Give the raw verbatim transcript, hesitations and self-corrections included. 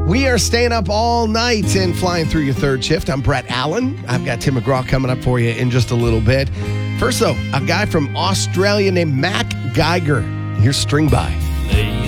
We are staying up all night and flying through your third shift. I'm Brett Allen. I've got Tim McGraw coming up for you in just a little bit. First, though, a guy from Australia named Mac Geiger. Here's String By.